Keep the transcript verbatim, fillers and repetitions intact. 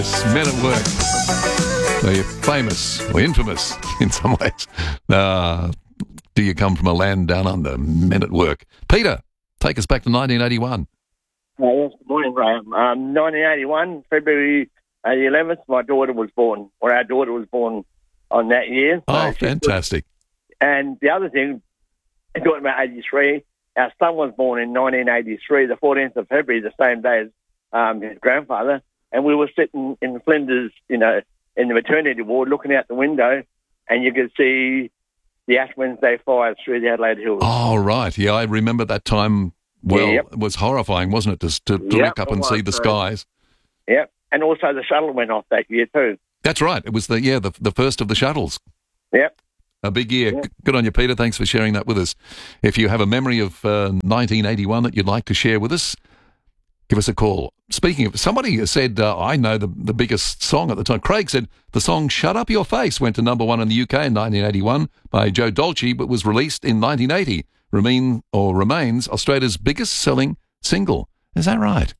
Men at Work. They're famous or infamous in some ways. Uh, do you come from a land down under? Men at Work. Peter, take us back to nineteen eighty-one. Uh, yes, good morning, Graham. Um, nineteen eighty-one, February uh, the eleventh, my daughter was born, or our daughter was born on that year. Oh, So fantastic. And the other thing, talking about eighty-three, our son was born in nineteen eighty-three, the fourteenth of February, the same day as um, his grandfather. And we were sitting in Flinders, you know, in the maternity ward, looking out the window, and you could see the Ash Wednesday fires through the Adelaide Hills. Oh, right. Yeah, I remember that time well. Yep. It was horrifying, wasn't it, to, to, to Yep, look up it and see was, the uh, skies. Yep. And also the shuttle went off that year too. That's right. It was the yeah the the first of the shuttles. Yep. A big year. Yep. G- Good on you, Peter. Thanks for sharing that with us. If you have a memory of uh, nineteen eighty-one that you'd like to share with us, give us a call. Speaking of, somebody said, uh, I know the, the biggest song at the time. Craig said the song Shut Up Your Face went to number one in the U K in nineteen eighty-one by Joe Dolce, but was released in nineteen eighty. Remain, or remains Australia's biggest selling single. Is that right?